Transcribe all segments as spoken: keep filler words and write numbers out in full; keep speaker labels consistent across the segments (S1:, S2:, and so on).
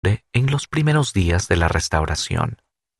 S1: en los primeros días de la Restauración.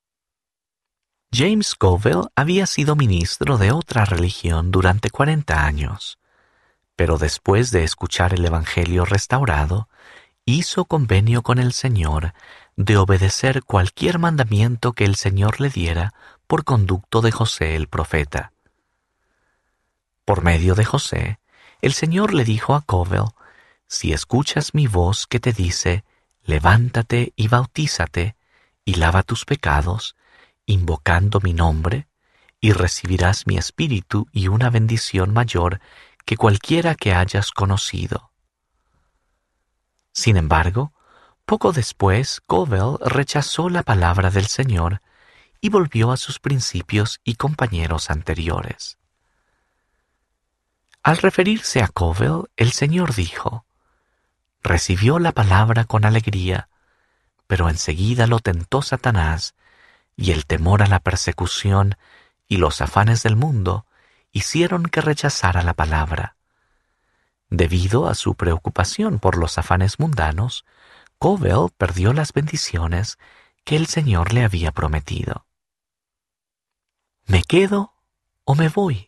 S1: James Covell había sido ministro de otra religión durante cuarenta años, pero después de escuchar el Evangelio restaurado, hizo convenio con el Señor de obedecer cualquier mandamiento que el Señor le diera por conducto de José el profeta. Por medio de José, el Señor le dijo a Covell: «Si escuchas mi voz que te dice, levántate y bautízate, y lava tus pecados, invocando mi nombre, y recibirás mi espíritu y una bendición mayor que cualquiera que hayas conocido». Sin embargo, poco después Covell rechazó la palabra del Señor y volvió a sus principios y compañeros anteriores. Al referirse a Covell, el Señor dijo: «Recibió la palabra con alegría, pero enseguida lo tentó Satanás, y el temor a la persecución y los afanes del mundo hicieron que rechazara la palabra. Debido a su preocupación por los afanes mundanos, Covell perdió las bendiciones que el Señor le había prometido». ¿Me quedo o me voy?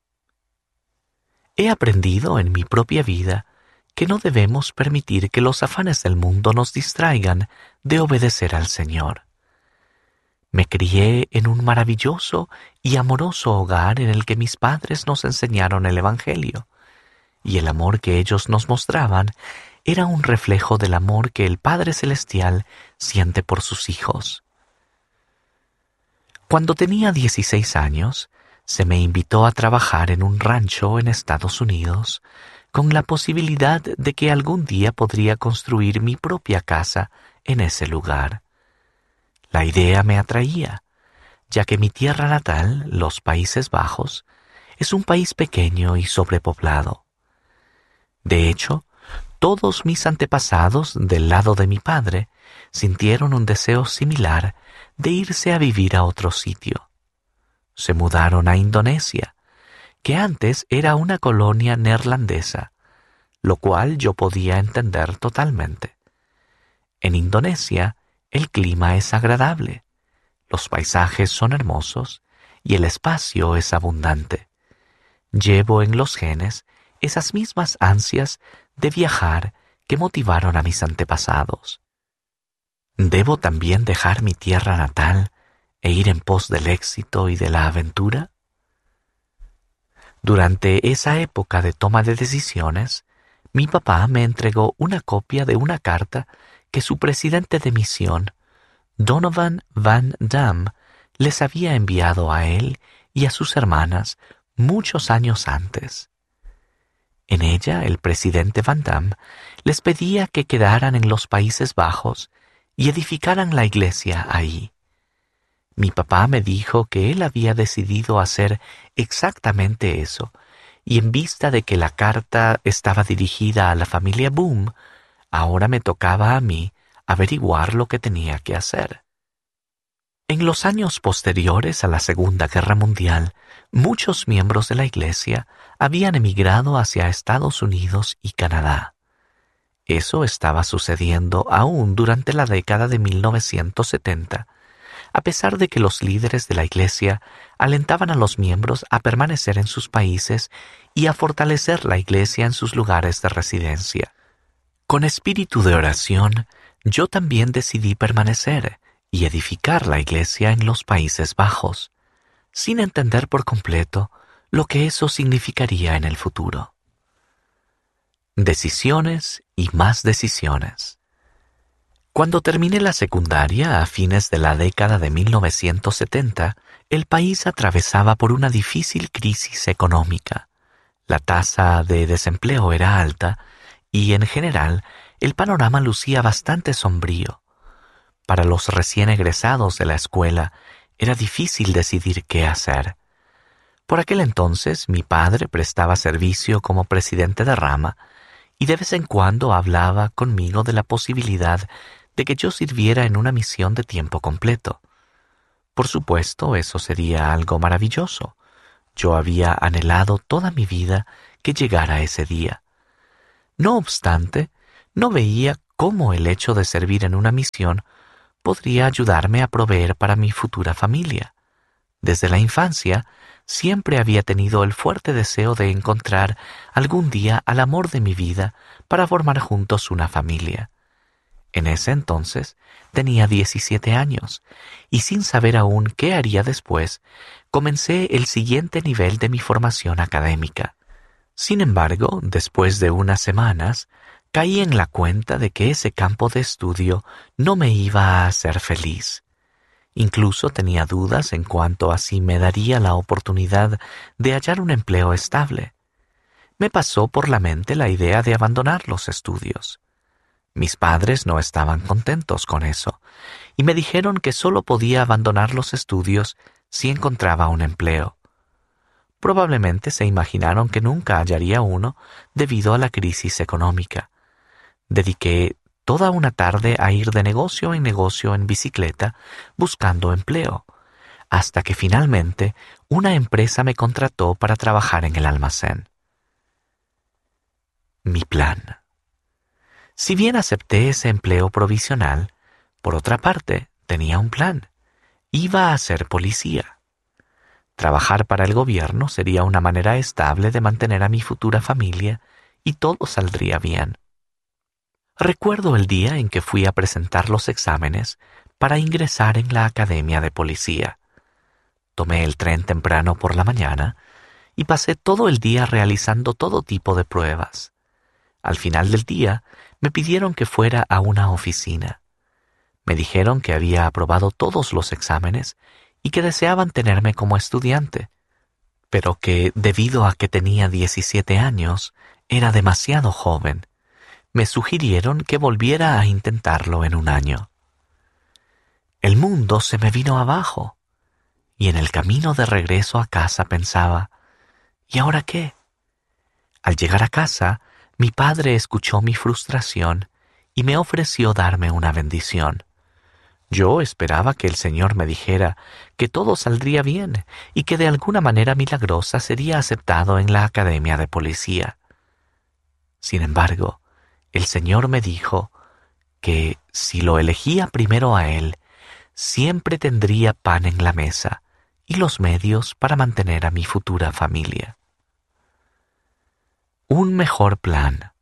S1: He aprendido en mi propia vida que no debemos permitir que los afanes del mundo nos distraigan de obedecer al Señor. Me crié en un maravilloso y amoroso hogar en el que mis padres nos enseñaron el Evangelio, y el amor que ellos nos mostraban era un reflejo del amor que el Padre Celestial siente por sus hijos. Cuando tenía dieciséis años, se me invitó a trabajar en un rancho en Estados Unidos, con la posibilidad de que algún día podría construir mi propia casa en ese lugar. La idea me atraía, ya que mi tierra natal, los Países Bajos, es un país pequeño y sobrepoblado. De hecho, todos mis antepasados del lado de mi padre sintieron un deseo similar de irse a vivir a otro sitio. Se mudaron a Indonesia, que antes era una colonia neerlandesa, lo cual yo podía entender totalmente. En Indonesia, el clima es agradable, los paisajes son hermosos y el espacio es abundante. Llevo en los genes esas mismas ansias de viajar que motivaron a mis antepasados. ¿Debo también dejar mi tierra natal e ir en pos del éxito y de la aventura? Durante esa época de toma de decisiones, mi papá me entregó una copia de una carta que su presidente de misión, Donovan Van Damme, les había enviado a él y a sus hermanas muchos años antes. En ella, el presidente Van Damme les pedía que quedaran en los Países Bajos y edificaran la iglesia ahí. Mi papá me dijo que él había decidido hacer exactamente eso, y en vista de que la carta estaba dirigida a la familia Boom, ahora me tocaba a mí averiguar lo que tenía que hacer. En los años posteriores a la Segunda Guerra Mundial, muchos miembros de la iglesia habían emigrado hacia Estados Unidos y Canadá. Eso estaba sucediendo aún durante la década de mil novecientos setenta, a pesar de que los líderes de la iglesia alentaban a los miembros a permanecer en sus países y a fortalecer la iglesia en sus lugares de residencia. Con espíritu de oración, yo también decidí permanecer y edificar la iglesia en los Países Bajos, sin entender por completo lo que eso significaría en el futuro. Decisiones y más decisiones. Cuando terminé la secundaria a fines de la década de mil novecientos setenta, el país atravesaba por una difícil crisis económica. La tasa de desempleo era alta y, en general, el panorama lucía bastante sombrío. Para los recién egresados de la escuela, era difícil decidir qué hacer. Por aquel entonces, mi padre prestaba servicio como presidente de rama y de vez en cuando hablaba conmigo de la posibilidad de que yo sirviera en una misión de tiempo completo. Por supuesto, eso sería algo maravilloso. Yo había anhelado toda mi vida que llegara ese día. No obstante, no veía cómo el hecho de servir en una misión podría ayudarme a proveer para mi futura familia. Desde la infancia, siempre había tenido el fuerte deseo de encontrar algún día al amor de mi vida para formar juntos una familia. En ese entonces tenía diecisiete años y sin saber aún qué haría después, comencé el siguiente nivel de mi formación académica. Sin embargo, después de unas semanas, caí en la cuenta de que ese campo de estudio no me iba a hacer feliz. Incluso tenía dudas en cuanto a si me daría la oportunidad de hallar un empleo estable. Me pasó por la mente la idea de abandonar los estudios. Mis padres no estaban contentos con eso, y me dijeron que solo podía abandonar los estudios si encontraba un empleo. Probablemente se imaginaron que nunca hallaría uno debido a la crisis económica. Dediqué toda una tarde a ir de negocio en negocio en bicicleta buscando empleo, hasta que finalmente una empresa me contrató para trabajar en el almacén. Mi plan. Si bien acepté ese empleo provisional, por otra parte tenía un plan. Iba a ser policía. Trabajar para el gobierno sería una manera estable de mantener a mi futura familia y todo saldría bien. Recuerdo el día en que fui a presentar los exámenes para ingresar en la academia de policía. Tomé el tren temprano por la mañana y pasé todo el día realizando todo tipo de pruebas. Al final del día, me pidieron que fuera a una oficina. Me dijeron que había aprobado todos los exámenes y que deseaban tenerme como estudiante, pero que, debido a que tenía diecisiete años, era demasiado joven. Me sugirieron que volviera a intentarlo en un año. El mundo se me vino abajo, y en el camino de regreso a casa pensaba, ¿y ahora qué? Al llegar a casa, mi padre escuchó mi frustración y me ofreció darme una bendición. Yo esperaba que el Señor me dijera que todo saldría bien y que de alguna manera milagrosa sería aceptado en la academia de policía. Sin embargo, el Señor me dijo que si lo elegía primero a Él, siempre tendría pan en la mesa y los medios para mantener a mi futura familia. Un mejor plan.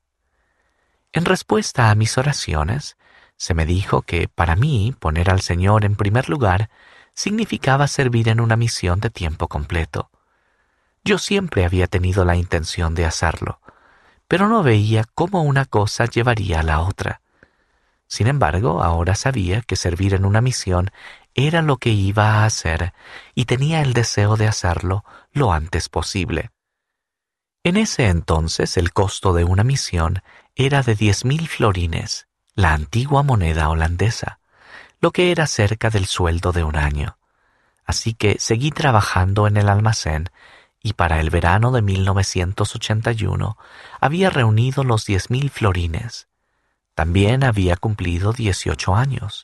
S1: En respuesta a mis oraciones, se me dijo que para mí poner al Señor en primer lugar significaba servir en una misión de tiempo completo. Yo siempre había tenido la intención de hacerlo, pero no veía cómo una cosa llevaría a la otra. Sin embargo, ahora sabía que servir en una misión era lo que iba a hacer y tenía el deseo de hacerlo lo antes posible. En ese entonces el costo de una misión era de diez mil florines, la antigua moneda holandesa, lo que era cerca del sueldo de un año. Así que seguí trabajando en el almacén y para el verano de mil novecientos ochenta y uno había reunido los diez mil florines. También había cumplido dieciocho años.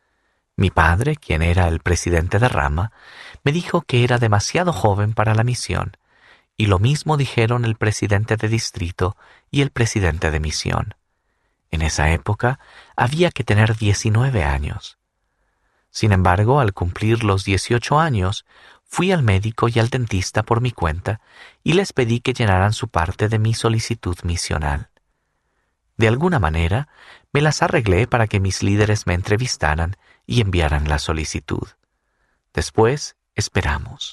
S1: Mi padre, quien era el presidente de rama, me dijo que era demasiado joven para la misión, y lo mismo dijeron el presidente de distrito y el presidente de misión. En esa época había que tener diecinueve años. Sin embargo, al cumplir los dieciocho años, fui al médico y al dentista por mi cuenta y les pedí que llenaran su parte de mi solicitud misional. De alguna manera, me las arreglé para que mis líderes me entrevistaran y enviaran la solicitud. Después, esperamos.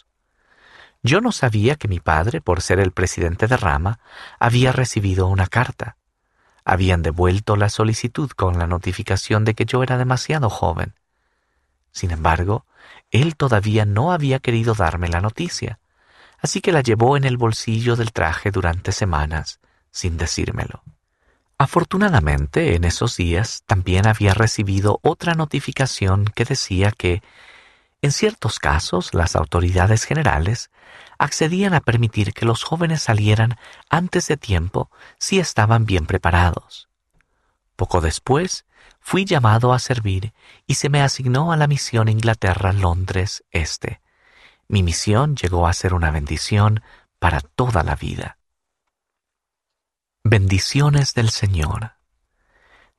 S1: Yo no sabía que mi padre, por ser el presidente de rama, había recibido una carta. Habían devuelto la solicitud con la notificación de que yo era demasiado joven. Sin embargo, él todavía no había querido darme la noticia, así que la llevó en el bolsillo del traje durante semanas, sin decírmelo. Afortunadamente, en esos días también había recibido otra notificación que decía que, en ciertos casos, las autoridades generales accedían a permitir que los jóvenes salieran antes de tiempo si estaban bien preparados. Poco después, fui llamado a servir y se me asignó a la misión Inglaterra-Londres Este. Mi misión llegó a ser una bendición para toda la vida. Bendiciones del Señor.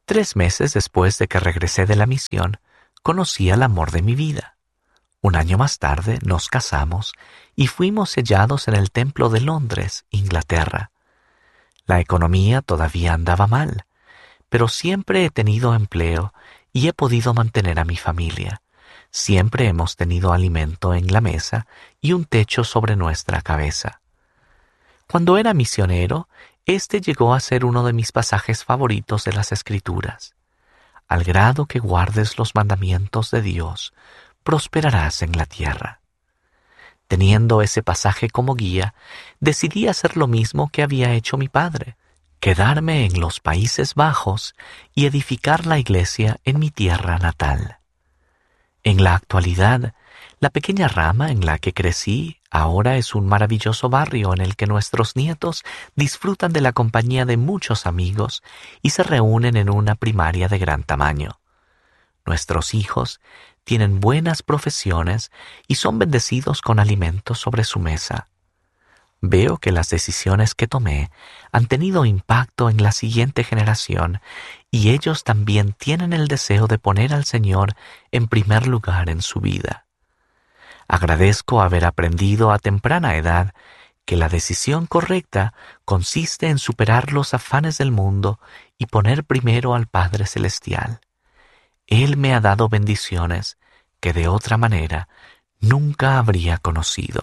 S1: Tres meses después de que regresé de la misión, conocí al amor de mi vida. Un año más tarde nos casamos y fuimos sellados en el Templo de Londres, Inglaterra. La economía todavía andaba mal, pero siempre he tenido empleo y he podido mantener a mi familia. Siempre hemos tenido alimento en la mesa y un techo sobre nuestra cabeza. Cuando era misionero, este llegó a ser uno de mis pasajes favoritos de las Escrituras. Al grado que guardes los mandamientos de Dios, prosperarás en la tierra. Teniendo ese pasaje como guía, decidí hacer lo mismo que había hecho mi padre, quedarme en los Países Bajos y edificar la iglesia en mi tierra natal. En la actualidad, la pequeña rama en la que crecí ahora es un maravilloso barrio en el que nuestros nietos disfrutan de la compañía de muchos amigos y se reúnen en una primaria de gran tamaño. Nuestros hijos tienen buenas profesiones y son bendecidos con alimentos sobre su mesa. Veo que las decisiones que tomé han tenido impacto en la siguiente generación y ellos también tienen el deseo de poner al Señor en primer lugar en su vida. Agradezco haber aprendido a temprana edad que la decisión correcta consiste en superar los afanes del mundo y poner primero al Padre Celestial. Él me ha dado bendiciones que de otra manera nunca habría conocido.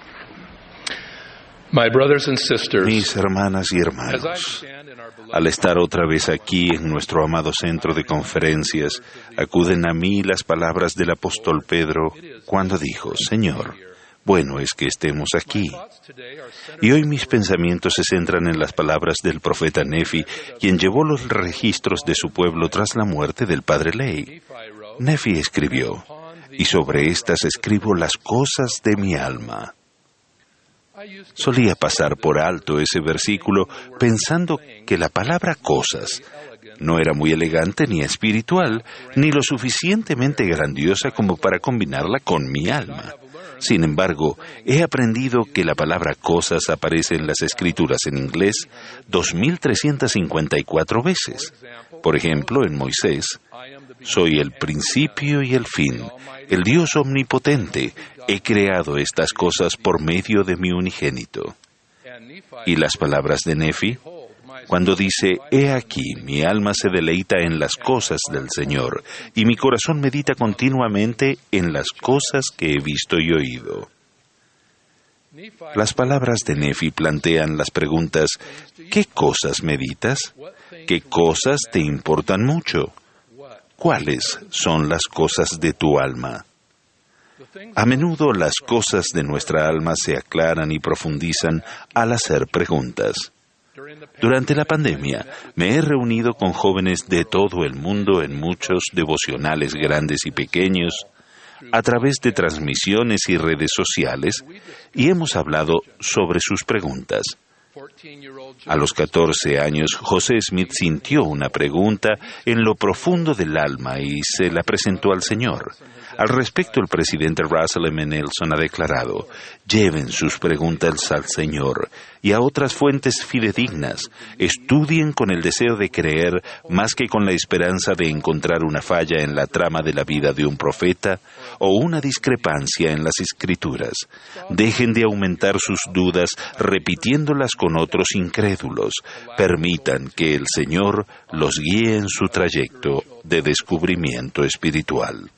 S2: Mis hermanas y hermanos, al estar otra vez aquí en nuestro amado centro de conferencias, acuden a mí las palabras del apóstol Pedro cuando dijo: Señor, bueno es que estemos aquí. Y hoy mis pensamientos se centran en las palabras del profeta Nefi, quien llevó los registros de su pueblo tras la muerte del padre Ley. Nefi escribió: y sobre estas escribo las cosas de mi alma. Solía pasar por alto ese versículo pensando que la palabra cosas no era muy elegante ni espiritual, ni lo suficientemente grandiosa como para combinarla con mi alma. Sin embargo, he aprendido que la palabra cosas aparece en las Escrituras en inglés dos mil trescientas cincuenta y cuatro veces. Por ejemplo, en Moisés: soy el principio y el fin, el Dios omnipotente, he creado estas cosas por medio de mi unigénito. Y las palabras de Nefi, cuando dice: he aquí, mi alma se deleita en las cosas del Señor, y mi corazón medita continuamente en las cosas que he visto y oído. Las palabras de Nefi plantean las preguntas: ¿qué cosas meditas? ¿Qué cosas te importan mucho? ¿Cuáles son las cosas de tu alma? A menudo las cosas de nuestra alma se aclaran y profundizan al hacer preguntas. Durante la pandemia, me he reunido con jóvenes de todo el mundo en muchos devocionales grandes y pequeños, a través de transmisiones y redes sociales, y hemos hablado sobre sus preguntas. A los catorce años, José Smith sintió una pregunta en lo profundo del alma y se la presentó al Señor. Al respecto, el presidente Russell M. Nelson ha declarado: lleven sus preguntas al Señor y a otras fuentes fidedignas. Estudien con el deseo de creer más que con la esperanza de encontrar una falla en la trama de la vida de un profeta o una discrepancia en las Escrituras. Dejen de aumentar sus dudas repitiéndolas con otros incrédulos. Permitan que el Señor los guíe en su trayecto de descubrimiento espiritual.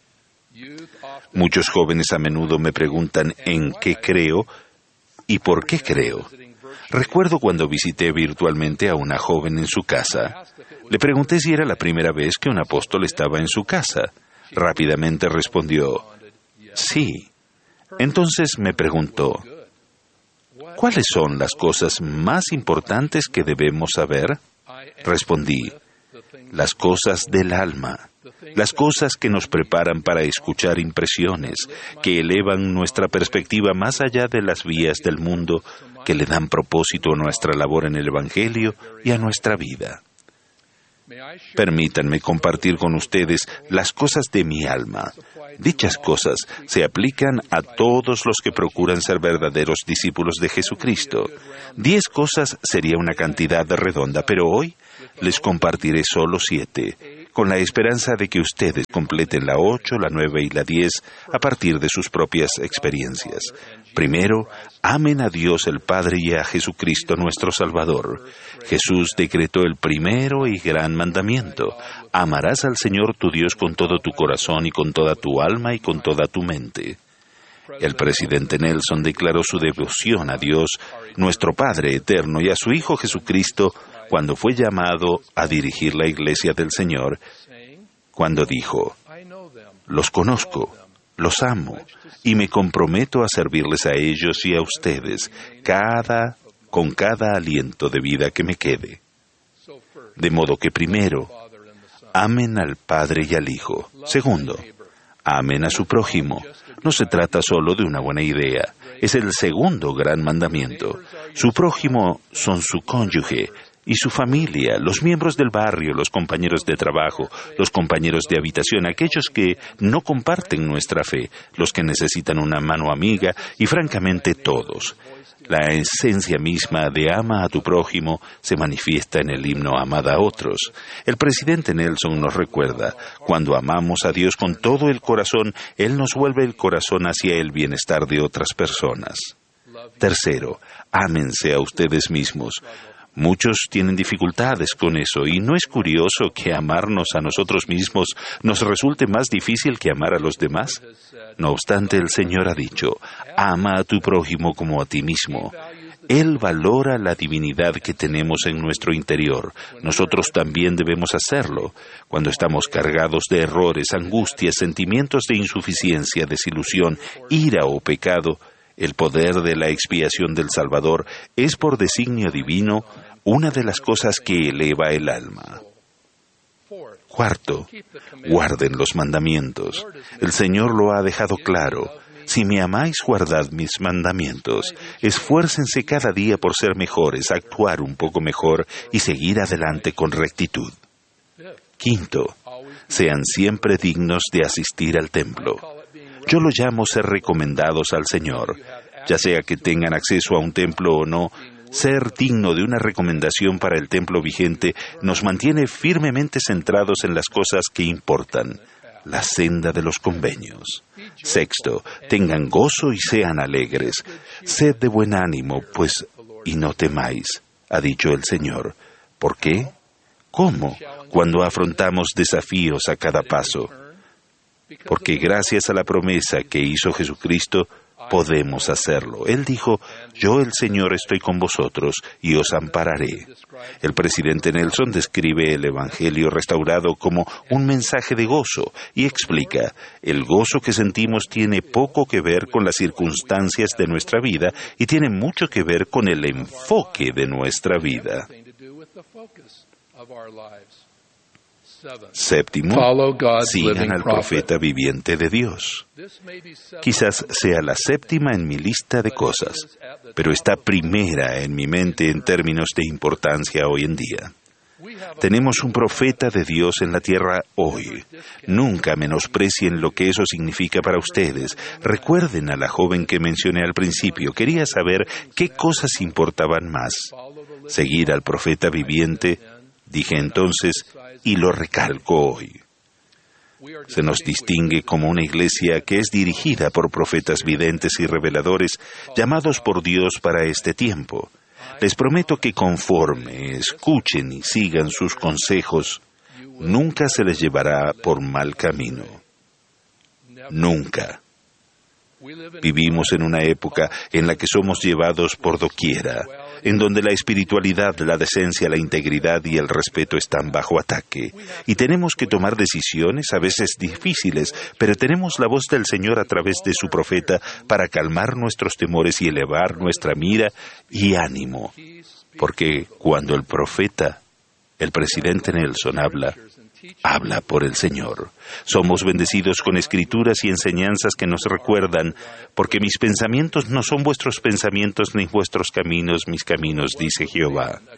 S2: Muchos jóvenes a menudo me preguntan en qué creo y por qué creo. Recuerdo cuando visité virtualmente a una joven en su casa. Le pregunté si era la primera vez que un apóstol estaba en su casa. Rápidamente respondió: sí. Entonces me preguntó: ¿cuáles son las cosas más importantes que debemos saber? Respondí: las cosas del alma, las cosas que nos preparan para escuchar impresiones, que elevan nuestra perspectiva más allá de las vías del mundo, que le dan propósito a nuestra labor en el Evangelio y a nuestra vida. Permítanme compartir con ustedes las cosas de mi alma, Dichas cosas se aplican a todos los que procuran ser verdaderos discípulos de Jesucristo. Diez cosas sería una cantidad redonda, pero hoy les compartiré solo siete, con la esperanza de que ustedes completen la ocho, la nueve y la diez a partir de sus propias experiencias. Primero, amen a Dios el Padre y a Jesucristo nuestro Salvador. Jesús decretó el primero y gran mandamiento: amarás al Señor tu Dios con todo tu corazón y con toda tu alma y con toda tu mente. El presidente Nelson declaró su devoción a Dios, nuestro Padre eterno, y a su Hijo Jesucristo cuando fue llamado a dirigir la Iglesia del Señor, cuando dijo: los conozco, los amo, y me comprometo a servirles a ellos y a ustedes, cada, con cada aliento de vida que me quede. De modo que primero, amen al Padre y al Hijo. Segundo, amen a su prójimo. No se trata solo de una buena idea, es el segundo gran mandamiento. Su prójimo son su cónyuge y su familia, los miembros del barrio, los compañeros de trabajo, los compañeros de habitación, aquellos que no comparten nuestra fe, los que necesitan una mano amiga y francamente todos. La esencia misma de ama a tu prójimo se manifiesta en el himno Amad a otros. El presidente Nelson nos recuerda: cuando amamos a Dios con todo el corazón, Él nos vuelve el corazón hacia el bienestar de otras personas. Tercero, ámense a ustedes mismos. Muchos tienen dificultades con eso, y no es curioso que amarnos a nosotros mismos nos resulte más difícil que amar a los demás. No obstante, el Señor ha dicho: ama a tu prójimo como a ti mismo. Él valora la divinidad que tenemos en nuestro interior. Nosotros también debemos hacerlo. Cuando estamos cargados de errores, angustias, sentimientos de insuficiencia, desilusión, ira o pecado, el poder de la expiación del Salvador es, por designio divino, una de las cosas que eleva el alma. Cuarto, guarden los mandamientos. El Señor lo ha dejado claro: si me amáis, guardad mis mandamientos. Esfuércense cada día por ser mejores, actuar un poco mejor y seguir adelante con rectitud. Quinto, sean siempre dignos de asistir al templo. Yo lo llamo ser recomendados al Señor. Ya sea que tengan acceso a un templo o no, ser digno de una recomendación para el templo vigente nos mantiene firmemente centrados en las cosas que importan, la senda de los convenios. Sexto, tengan gozo y sean alegres. Sed de buen ánimo, pues, y no temáis, ha dicho el Señor. ¿Por qué? ¿Cómo? Cuando afrontamos desafíos a cada paso. Porque gracias a la promesa que hizo Jesucristo, podemos hacerlo. Él dijo: yo, el Señor, estoy con vosotros y os ampararé. El presidente Nelson describe el Evangelio restaurado como un mensaje de gozo y explica: el gozo que sentimos tiene poco que ver con las circunstancias de nuestra vida y tiene mucho que ver con el enfoque de nuestra vida. Séptimo, sigan al profeta viviente de Dios. Quizás sea la séptima en mi lista de cosas, pero está primera en mi mente en términos de importancia hoy en día. Tenemos un profeta de Dios en la tierra hoy. Nunca menosprecien lo que eso significa para ustedes. Recuerden a la joven que mencioné al principio. Quería saber qué cosas importaban más. Seguir al profeta viviente, dije entonces, y lo recalco hoy. Se nos distingue como una iglesia que es dirigida por profetas videntes y reveladores llamados por Dios para este tiempo. Les prometo que conforme escuchen y sigan sus consejos, nunca se les llevará por mal camino. Nunca. Vivimos en una época en la que somos llevados por doquiera, en donde la espiritualidad, la decencia, la integridad y el respeto están bajo ataque. Y tenemos que tomar decisiones a veces difíciles, pero tenemos la voz del Señor a través de su profeta para calmar nuestros temores y elevar nuestra mira y ánimo. Porque cuando el profeta, el presidente Nelson, habla, habla por el Señor. Somos bendecidos con escrituras y enseñanzas que nos recuerdan: porque mis pensamientos no son vuestros pensamientos, ni vuestros caminos mis caminos, dice Jehová.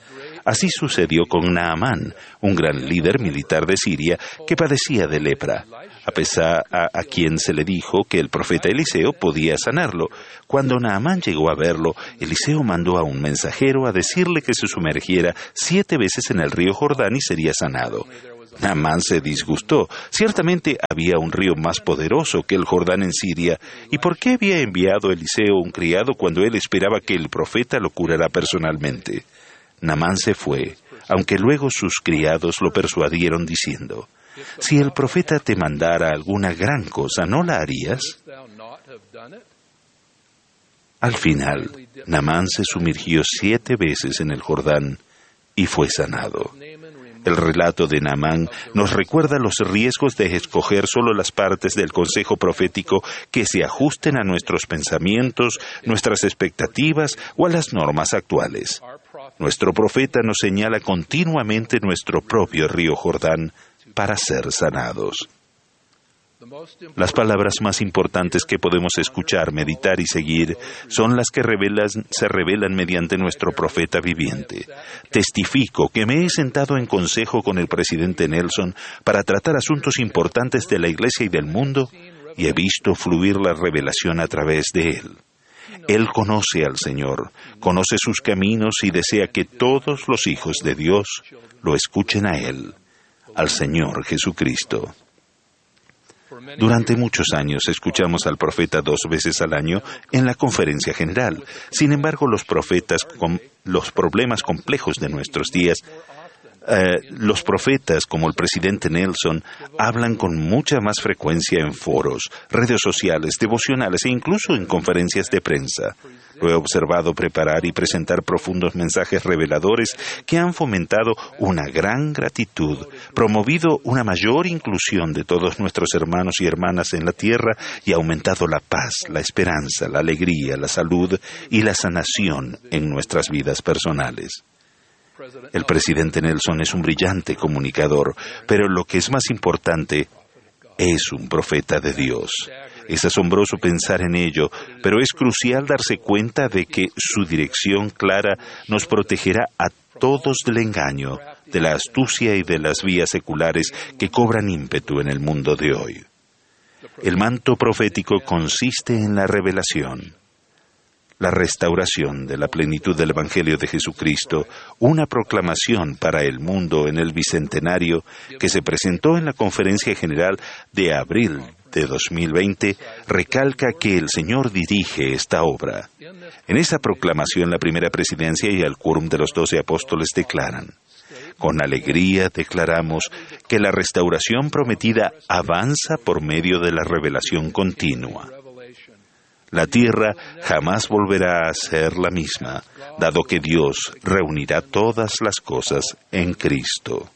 S2: Así sucedió con Naamán, un gran líder militar de Siria que padecía de lepra, a pesar a, a quien se le dijo que el profeta Eliseo podía sanarlo. Cuando Naamán llegó a verlo, Eliseo mandó a un mensajero a decirle que se sumergiera siete veces en el río Jordán y sería sanado. Naamán se disgustó. Ciertamente había un río más poderoso que el Jordán en Siria. ¿Y por qué había enviado Eliseo un criado cuando él esperaba que el profeta lo curara personalmente? Naamán se fue, aunque luego sus criados lo persuadieron diciendo: si el profeta te mandara alguna gran cosa, ¿no la harías? Al final, Naamán se sumergió siete veces en el Jordán y fue sanado. El relato de Naamán nos recuerda los riesgos de escoger solo las partes del consejo profético que se ajusten a nuestros pensamientos, nuestras expectativas o a las normas actuales. Nuestro profeta nos señala continuamente nuestro propio río Jordán para ser sanados. Las palabras más importantes que podemos escuchar, meditar y seguir son las que revelan, se revelan mediante nuestro profeta viviente. Testifico que me he sentado en consejo con el presidente Nelson para tratar asuntos importantes de la Iglesia y del mundo, y he visto fluir la revelación a través de él. Él conoce al Señor, conoce sus caminos y desea que todos los hijos de Dios lo escuchen a Él, al Señor Jesucristo. Durante muchos años escuchamos al profeta dos veces al año en la conferencia general. Sin embargo, los profetas, con los problemas complejos de nuestros días, eh, los profetas, como el presidente Nelson, hablan con mucha más frecuencia en foros, redes sociales, devocionales e incluso en conferencias de prensa. Lo he observado preparar y presentar profundos mensajes reveladores que han fomentado una gran gratitud, promovido una mayor inclusión de todos nuestros hermanos y hermanas en la tierra y aumentado la paz, la esperanza, la alegría, la salud y la sanación en nuestras vidas personales. El presidente Nelson es un brillante comunicador, pero lo que es más importante, es un profeta de Dios. Es asombroso pensar en ello, pero es crucial darse cuenta de que su dirección clara nos protegerá a todos del engaño, de la astucia y de las vías seculares que cobran ímpetu en el mundo de hoy. El manto profético consiste en la revelación, la restauración de la plenitud del Evangelio de Jesucristo, una proclamación para el mundo en el Bicentenario que se presentó en la Conferencia General de abril de dos mil veinte, recalca que el Señor dirige esta obra. En esa proclamación, la primera presidencia y el quórum de los doce apóstoles declaran: con alegría declaramos que la restauración prometida avanza por medio de la revelación continua. La tierra jamás volverá a ser la misma, dado que Dios reunirá todas las cosas en Cristo.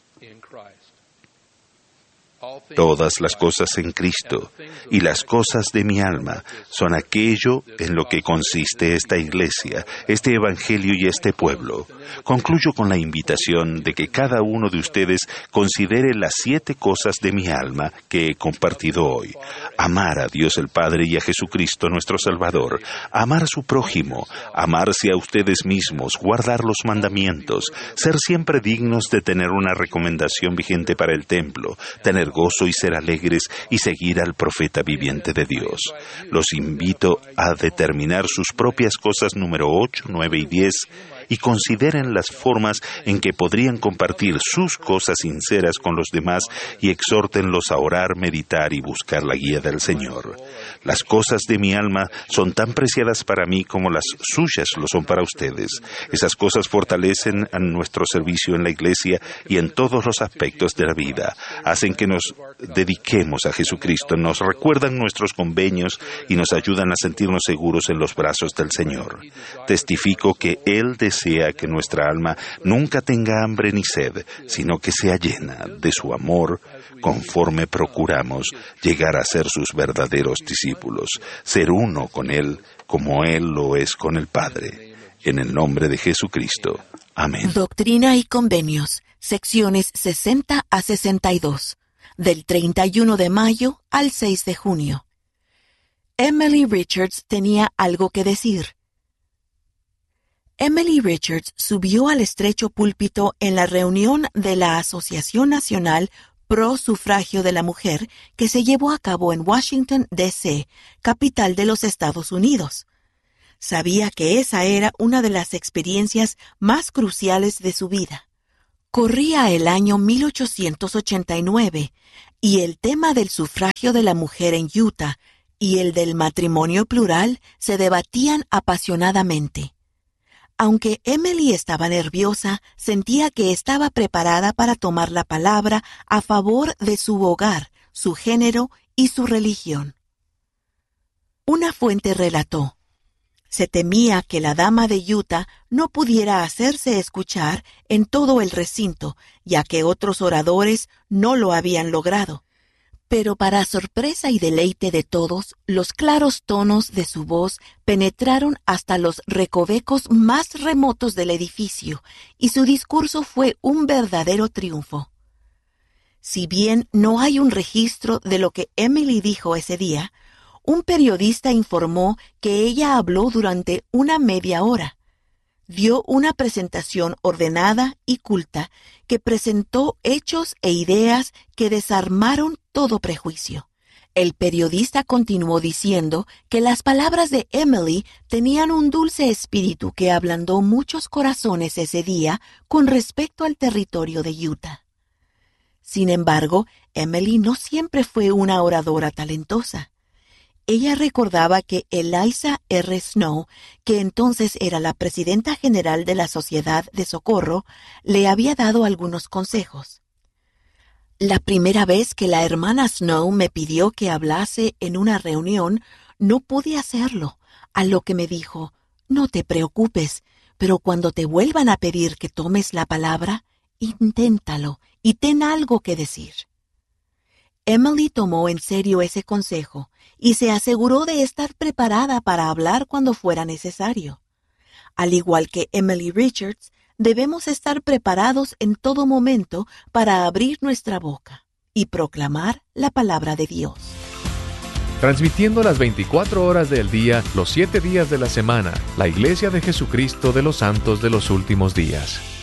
S2: Todas las cosas en Cristo y las cosas de mi alma son aquello en lo que consiste esta iglesia, este evangelio y este pueblo. Concluyo con la invitación de que cada uno de ustedes considere las siete cosas de mi alma que he compartido hoy. Amar a Dios el Padre y a Jesucristo nuestro Salvador, amar a su prójimo, amarse a ustedes mismos, guardar los mandamientos, ser siempre dignos de tener una recomendación vigente para el templo, tener gozo y ser alegres y seguir al profeta viviente de Dios. Los invito a determinar sus propias cosas número ocho, nueve y diez y consideren las formas en que podrían compartir sus cosas sinceras con los demás y exhórtenlos a orar, meditar y buscar la guía del Señor. Las cosas de mi alma son tan preciadas para mí como las suyas lo son para ustedes. Esas cosas fortalecen a nuestro servicio en la iglesia y en todos los aspectos de la vida. Hacen que nos dediquemos a Jesucristo, nos recuerdan nuestros convenios y nos ayudan a sentirnos seguros en los brazos del Señor. Testifico que Él desea que nuestra alma nunca tenga hambre ni sed, sino que sea llena de su amor, conforme procuramos llegar a ser sus verdaderos discípulos, ser uno con Él como Él lo es con el Padre. En el nombre de Jesucristo. Amén.
S3: Doctrina y Convenios, secciones sesenta a sesenta y dos, del treinta y uno de mayo al seis de junio. Emily Richards tenía algo que decir. Emily Richards subió al estrecho púlpito en la reunión de la Asociación Nacional Pro Sufragio de la Mujer que se llevó a cabo en Washington, D C, capital de los Estados Unidos. Sabía que esa era una de las experiencias más cruciales de su vida. Corría el año mil ochocientos ochenta y nueve y el tema del sufragio de la mujer en Utah y el del matrimonio plural se debatían apasionadamente. Aunque Emily estaba nerviosa, sentía que estaba preparada para tomar la palabra a favor de su hogar, su género y su religión. Una fuente relató: se temía que la dama de Utah no pudiera hacerse escuchar en todo el recinto, ya que otros oradores no lo habían logrado. Pero para sorpresa y deleite de todos, los claros tonos de su voz penetraron hasta los recovecos más remotos del edificio, y su discurso fue un verdadero triunfo. Si bien no hay un registro de lo que Emily dijo ese día, un periodista informó que ella habló durante una media hora. Dio una presentación ordenada y culta que presentó hechos e ideas que desarmaron todo prejuicio. El periodista continuó diciendo que las palabras de Emily tenían un dulce espíritu que ablandó muchos corazones ese día con respecto al territorio de Utah. Sin embargo, Emily no siempre fue una oradora talentosa. Ella recordaba que Eliza R. Snow, que entonces era la presidenta general de la Sociedad de Socorro, le había dado algunos consejos. La primera vez que la hermana Snow me pidió que hablase en una reunión, no pude hacerlo, a lo que me dijo: no te preocupes, pero cuando te vuelvan a pedir que tomes la palabra, inténtalo y ten algo que decir. Emily tomó en serio ese consejo y se aseguró de estar preparada para hablar cuando fuera necesario. Al igual que Emily Richards, debemos estar preparados en todo momento para abrir nuestra boca y proclamar la palabra de Dios.
S4: Transmitiendo las veinticuatro horas del día, los siete días de la semana, la Iglesia de Jesucristo de los Santos de los Últimos Días.